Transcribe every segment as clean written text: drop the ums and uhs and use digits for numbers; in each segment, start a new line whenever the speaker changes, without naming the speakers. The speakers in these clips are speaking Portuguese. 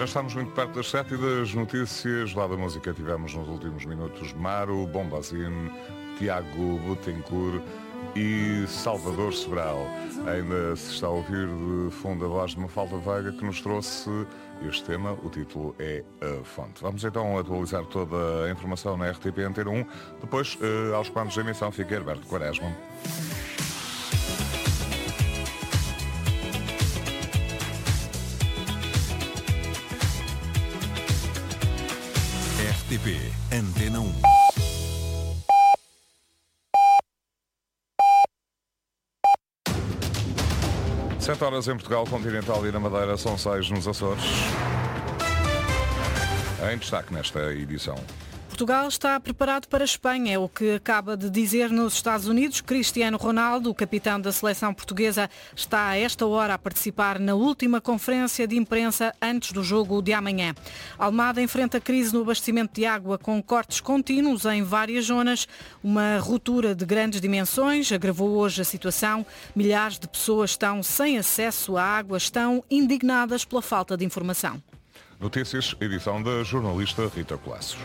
Já estamos muito perto das 7 e das notícias. Lá da música tivemos nos últimos minutos Maro, Bombazine, Tiago Butencourt e Salvador Sobral. Ainda se está a ouvir de fundo a voz de Mafalda Veiga, que nos trouxe este tema. O título é A Fonte. Vamos então atualizar toda a informação na RTP Antena 1. Depois, aos comandos da emissão, fica Herberto Quaresma.
RTP Antena 1.
Sete horas em Portugal Continental e na Madeira, são 6 nos Açores. Em destaque nesta edição.
Portugal está preparado para a Espanha, é o que acaba de dizer nos Estados Unidos. Cristiano Ronaldo, o capitão da seleção portuguesa, está a esta hora a participar na última conferência de imprensa antes do jogo de amanhã. Almada enfrenta crise no abastecimento de água com cortes contínuos em várias zonas. Uma ruptura de grandes dimensões agravou hoje a situação. Milhares de pessoas estão sem acesso à água, estão indignadas pela falta de informação.
Notícias, edição da jornalista Rita Colasso.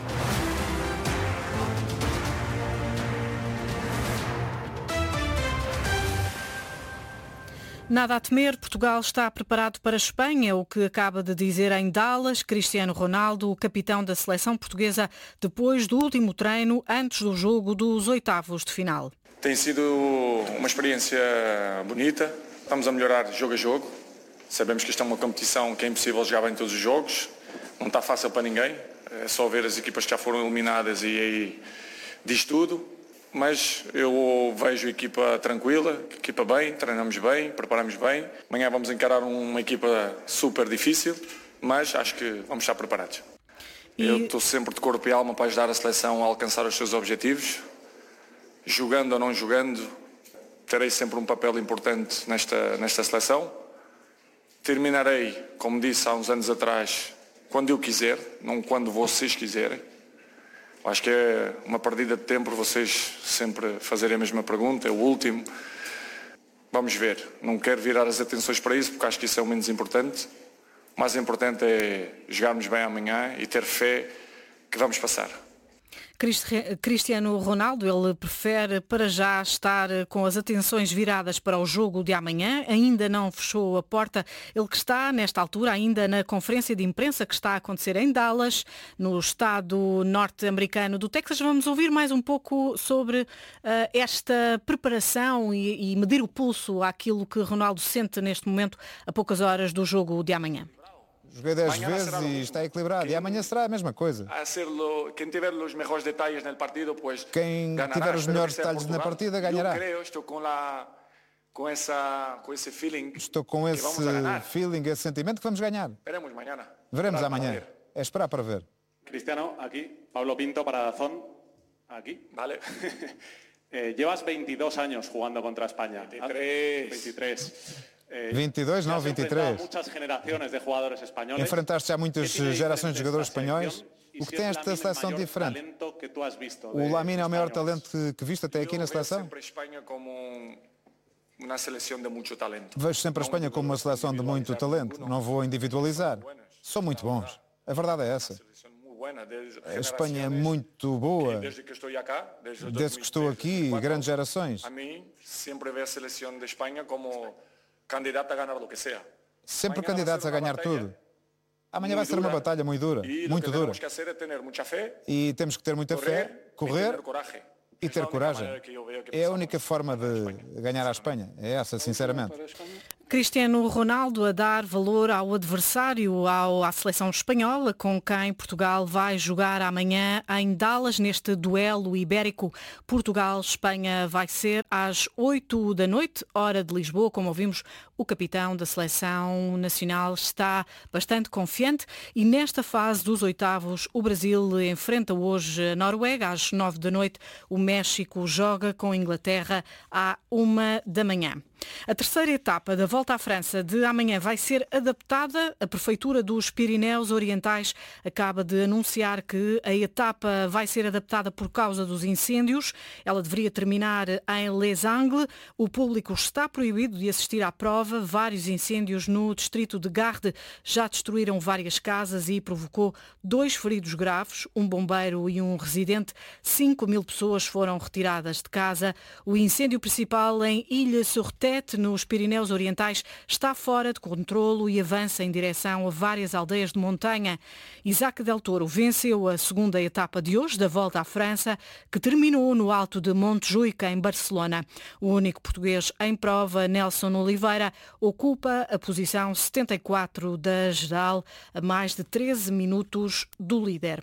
Nada a temer, Portugal está preparado para a Espanha, o que acaba de dizer em Dallas Cristiano Ronaldo, o capitão da seleção portuguesa, depois do último treino antes do jogo dos oitavos de final.
Tem sido uma experiência bonita, estamos a melhorar jogo a jogo. Sabemos que isto é uma competição que é impossível jogar bem todos os jogos, não está fácil para ninguém, é só ver as equipas que já foram eliminadas e aí diz tudo. Mas eu vejo a equipa tranquila, a equipa bem, treinamos bem, preparamos bem. Amanhã vamos encarar uma equipa super difícil, mas acho que vamos estar preparados. Eu estou sempre de corpo e alma para ajudar a seleção a alcançar os seus objetivos. Jogando ou não jogando, terei sempre um papel importante nesta seleção. Terminarei, como disse há uns anos atrás, quando eu quiser, não quando vocês quiserem. Acho que é uma perdida de tempo vocês sempre fazerem a mesma pergunta, é o último. Vamos ver, não quero virar as atenções para isso porque acho que isso é o menos importante. O mais importante é jogarmos bem amanhã e ter fé que vamos passar.
Cristiano Ronaldo, ele prefere para já estar com as atenções viradas para o jogo de amanhã, ainda não fechou a porta, ele que está nesta altura ainda na conferência de imprensa que está a acontecer em Dallas, no estado norte-americano do Texas. Vamos ouvir mais um pouco sobre esta preparação e medir o pulso àquilo que Ronaldo sente neste momento a poucas horas do jogo de amanhã.
Joguei 10 vezes e está equilibrado. E amanhã será a mesma coisa.
Quem tiver os melhores detalhes no partido, pues
quem tiver os melhores detalhes na partida ganhará.
Estou com esse feeling.
Estou com esse feeling, esse sentimento que vamos ganhar. Veremos amanhã. É esperar para ver.
Cristiano, aqui. Pablo Pinto para Dazón. Aqui.
Vale.
Llevas 22 años jugando contra España. 23.
22, não, 23.
Enfrentaste
já muitas gerações de jogadores espanhóis. O que tem esta seleção diferente? O Lamine é o maior talento que viste até aqui na seleção? Vejo sempre a Espanha como uma seleção de muito talento. Não vou individualizar. São muito bons. A verdade é essa. A Espanha é muito boa. Desde que estou aqui, grandes gerações.
A mim, sempre vejo a seleção da Espanha como candidata a ganhar o que seja.
Sempre candidatos a ganhar tudo. Amanhã vai ser uma batalha muito dura. Muito dura. E temos que ter muita fé, correr e ter coragem. É a única forma de ganhar a Espanha. É essa, sinceramente.
Cristiano Ronaldo a dar valor ao adversário, à seleção espanhola, com quem Portugal vai jogar amanhã em Dallas, neste duelo ibérico. Portugal-Espanha vai ser às 8 da noite, hora de Lisboa. Como ouvimos, o capitão da seleção nacional está bastante confiante e nesta fase dos oitavos o Brasil enfrenta hoje a Noruega às 9 da noite. O México joga com a Inglaterra à 1 da manhã. A terceira etapa da Volta à França de amanhã vai ser adaptada. A Prefeitura dos Pirineus Orientais acaba de anunciar que a etapa vai ser adaptada por causa dos incêndios. Ela deveria terminar em Les Angles. O público está proibido de assistir à prova. prova. Vários incêndios no distrito de Garde já destruíram várias casas e provocou 2 feridos graves, um bombeiro e um residente. 5.000 pessoas foram retiradas de casa. O incêndio principal em Ilha-sur-Tête, nos Pirineus Orientais, está fora de controlo e avança em direção a várias aldeias de montanha. Isaac Del Toro venceu a segunda etapa de hoje da Volta à França, que terminou no alto de Montjuïc, em Barcelona. O único português em prova, Nelson Oliveira, ocupa a posição 74 da geral, a mais de 13 minutos do líder.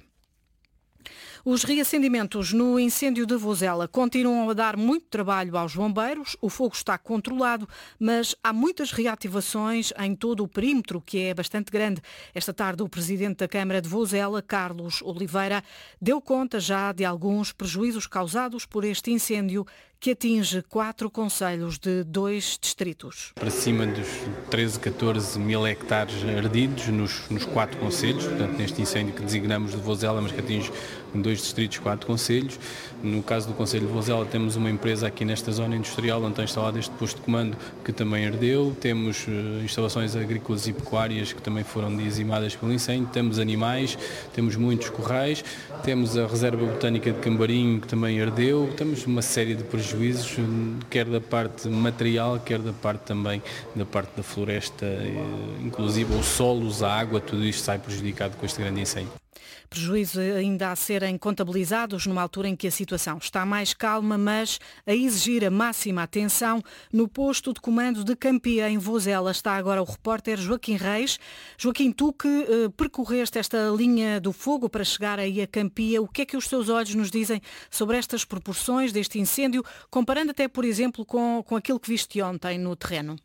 Os reacendimentos no incêndio de Vozela continuam a dar muito trabalho aos bombeiros. O fogo está controlado, mas há muitas reativações em todo o perímetro, que é bastante grande. Esta tarde, o presidente da Câmara de Vozela, Carlos Oliveira, deu conta já de alguns prejuízos causados por este incêndio, que atinge 4 concelhos de 2 distritos.
Para cima dos 13, 14 mil hectares ardidos nos 4 concelhos, portanto neste incêndio que designamos de Vozela, mas que atinge 2 distritos, 4 concelhos. No caso do concelho de Vozela, temos uma empresa aqui nesta zona industrial onde está instalado este posto de comando que também ardeu. Temos instalações agrícolas e pecuárias que também foram dizimadas pelo incêndio. Temos animais, temos muitos corrais, temos a reserva botânica de Cambarim que também ardeu. Temos uma série de prejuízos, quer da parte material, quer da parte também da parte da floresta, inclusive os solos, a água, tudo isto sai prejudicado com este grande incêndio.
Prejuízos ainda a serem contabilizados numa altura em que a situação está mais calma, mas a exigir a máxima atenção. No posto de comando de Campia, em Vozela, está agora o repórter Joaquim Reis. Joaquim, tu que percorreste esta linha do fogo para chegar aí a Campia, o que é que os teus olhos nos dizem sobre estas proporções deste incêndio, comparando até, por exemplo, com aquilo que viste ontem no terreno?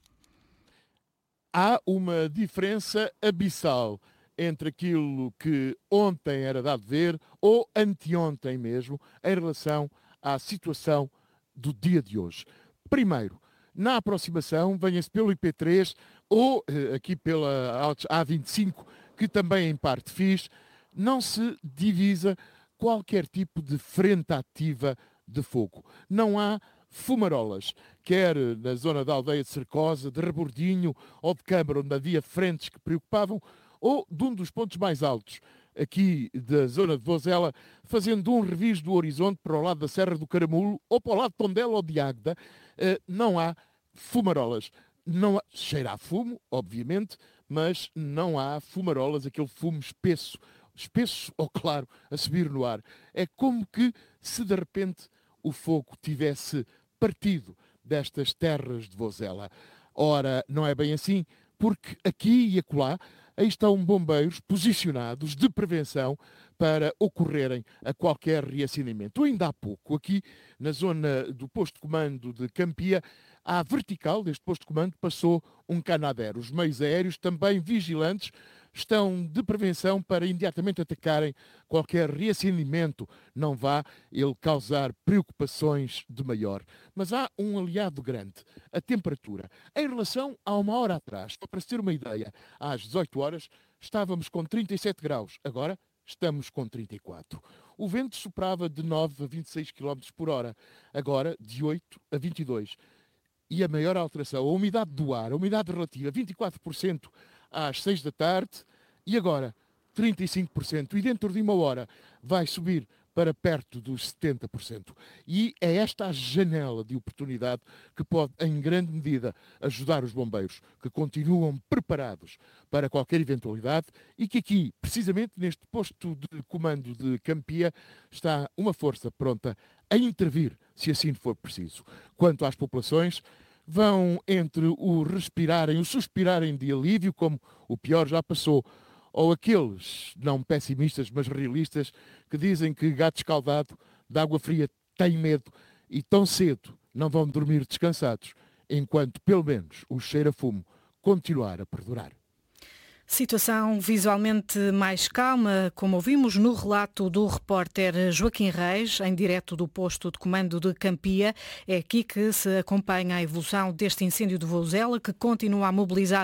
Há uma diferença abissal entre aquilo que ontem era dado ver, ou anteontem mesmo, em relação à situação do dia de hoje. Primeiro, na aproximação, venha-se pelo IP3 ou aqui pela A25, que também em parte fiz, não se divisa qualquer tipo de frente ativa de fogo. Não há fumarolas, quer na zona da aldeia de Cercosa, de Rebordinho ou de Câmara, onde havia frentes que preocupavam, ou de um dos pontos mais altos, aqui da zona de Vozela, fazendo um reviso do horizonte para o lado da Serra do Caramulo, ou para o lado de Tondela ou de Águeda, não há fumarolas. Não há, cheira a fumo, obviamente, mas não há fumarolas, aquele fumo espesso ou claro, a subir no ar. É como que se de repente o fogo tivesse partido destas terras de Vozela. Ora, não é bem assim, porque aqui e acolá aí estão bombeiros posicionados de prevenção para ocorrerem a qualquer reacendimento. Ainda há pouco, aqui na zona do posto de comando de Campia, à vertical deste posto de comando passou um Canadair. Os meios aéreos, também vigilantes, estão de prevenção para imediatamente atacarem qualquer reacendimento, não vá ele causar preocupações de maior. Mas há um aliado grande, a temperatura. Em relação a uma hora atrás, só para se ter uma ideia, às 18 horas estávamos com 37 graus, agora estamos com 34. O vento soprava de 9 a 26 km por hora, agora de 8 a 22. E a maior alteração, a umidade do ar, a umidade relativa, 24% às 6 da tarde e agora 35%. E dentro de uma hora vai subir para perto dos 70%. E é esta a janela de oportunidade que pode, em grande medida, ajudar os bombeiros, que continuam preparados para qualquer eventualidade e que aqui, precisamente neste posto de comando de Campia, está uma força pronta a intervir, se assim for preciso. Quanto às populações, vão entre o respirarem, o suspirarem de alívio, como o pior já passou, ou aqueles, não pessimistas, mas realistas, que dizem que gato escaldado de água fria tem medo e tão cedo não vão dormir descansados, enquanto pelo menos o cheiro a fumo continuar a perdurar.
Situação visualmente mais calma, como ouvimos no relato do repórter Joaquim Reis, em direto do posto de comando de Campia. É aqui que se acompanha a evolução deste incêndio de Vozela, que continua a mobilizar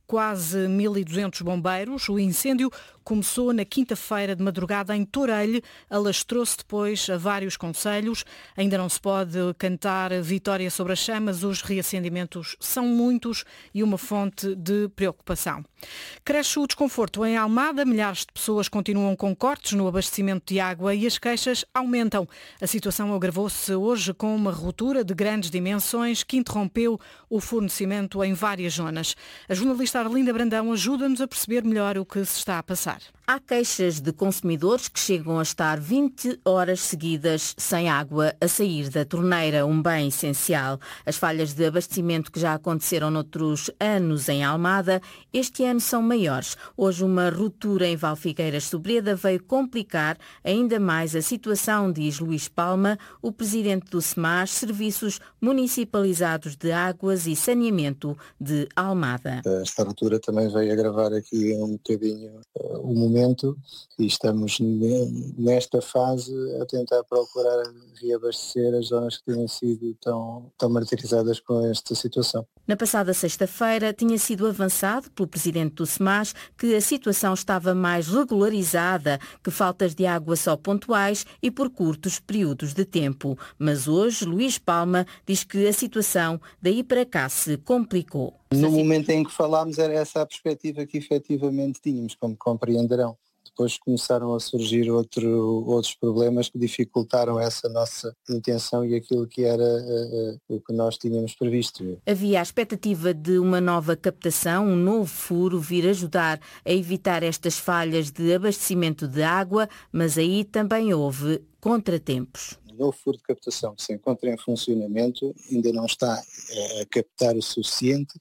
quase 1.200 bombeiros. O incêndio começou na quinta-feira de madrugada em Torelho, alastrou-se depois a vários concelhos. Ainda não se pode cantar vitória sobre as chamas, os reacendimentos são muitos e uma fonte de preocupação. Cresce o desconforto em Almada, milhares de pessoas continuam com cortes no abastecimento de água e as queixas aumentam. A situação agravou-se hoje com uma ruptura de grandes dimensões que interrompeu o fornecimento em várias zonas. A jornalista Arlinda Brandão ajuda-nos a perceber melhor o que se está a passar.
Há queixas de consumidores que chegam a estar 20 horas seguidas sem água a sair da torneira, um bem essencial. As falhas de abastecimento que já aconteceram noutros anos em Almada, este ano são maiores. Hoje uma ruptura em Valfigueiras Sobreda veio complicar ainda mais a situação, diz Luís Palma, o presidente do SEMAS, Serviços Municipalizados de Águas e Saneamento de Almada.
Esta ruptura também veio agravar aqui um bocadinho o momento e estamos nesta fase a tentar procurar reabastecer as zonas que têm sido tão martirizadas com esta situação.
Na passada sexta-feira tinha sido avançado pelo presidente do SEMAS que a situação estava mais regularizada, que faltas de água só pontuais e por curtos períodos de tempo. Mas hoje Luís Palma diz que a situação daí para cá se complicou.
No momento em que falámos era essa a perspectiva que efetivamente tínhamos, como compreenderão. Depois começaram a surgir outros problemas que dificultaram essa nossa intenção e aquilo que era o que nós tínhamos previsto.
Havia a expectativa de uma nova captação, um novo furo vir ajudar a evitar estas falhas de abastecimento de água, mas aí também houve contratempos.
O novo furo de captação que se encontra em funcionamento ainda não está a captar o suficiente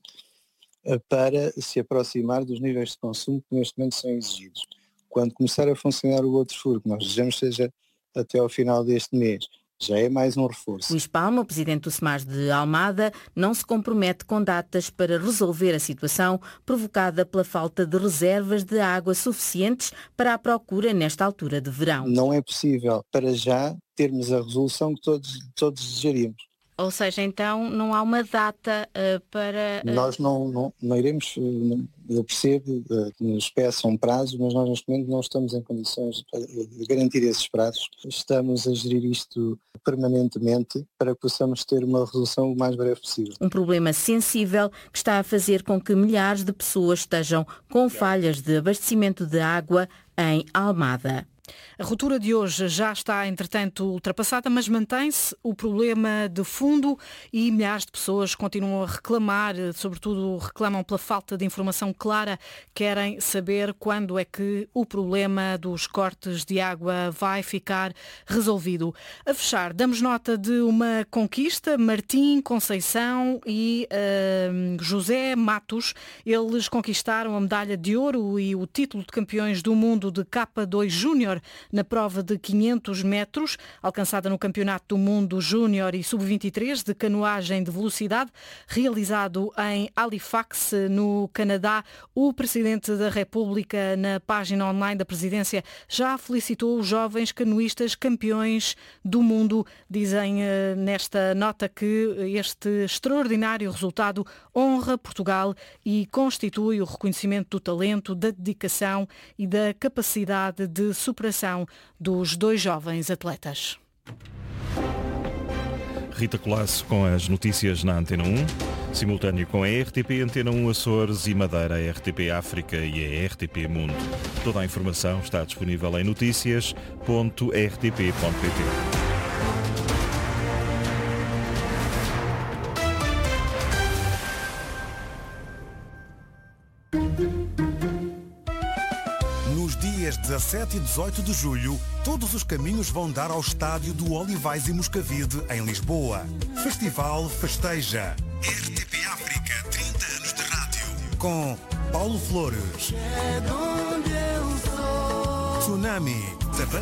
para se aproximar dos níveis de consumo que neste momento são exigidos. Quando começar a funcionar o outro furo, que nós desejamos seja até ao final deste mês, já é mais um reforço.
Luís Palma, o presidente do SEMAS de Almada, não se compromete com datas para resolver a situação provocada pela falta de reservas de água suficientes para a procura nesta altura de verão.
Não é possível, para já, termos a resolução que todos desejaríamos.
Ou seja, então não há uma data para...
Nós não iremos, eu percebo que nos peçam prazos, mas nós neste momento não estamos em condições de garantir esses prazos. Estamos a gerir isto permanentemente para que possamos ter uma resolução o mais breve possível.
Um problema sensível que está a fazer com que milhares de pessoas estejam com falhas de abastecimento de água em Almada.
A ruptura de hoje já está, entretanto, ultrapassada, mas mantém-se o problema de fundo e milhares de pessoas continuam a reclamar, sobretudo reclamam pela falta de informação clara, querem saber quando é que o problema dos cortes de água vai ficar resolvido. A fechar, damos nota de uma conquista, Martim, Conceição e José Matos, eles conquistaram a medalha de ouro e o título de campeões do mundo de K2 Júnior na prova de 500 metros, alcançada no Campeonato do Mundo Júnior e Sub-23 de canoagem de velocidade, realizado em Halifax, no Canadá. O Presidente da República, na página online da Presidência, já felicitou os jovens canoístas campeões do mundo. Dizem nesta nota que este extraordinário resultado honra Portugal e constitui o reconhecimento do talento, da dedicação e da capacidade de superação dos dois jovens atletas.
Rita Colasso com as notícias na Antena 1, simultâneo com a RTP Antena 1 Açores e Madeira, a RTP África e a RTP Mundo. Toda a informação está disponível em noticias.rtp.pt.
Nos dias 17 e 18 de julho, todos os caminhos vão dar ao estádio do Olivais e Moscavide, em Lisboa. Festival Festeja. RTP África, 30 anos de rádio. Com Paulo Flores. Tsunami.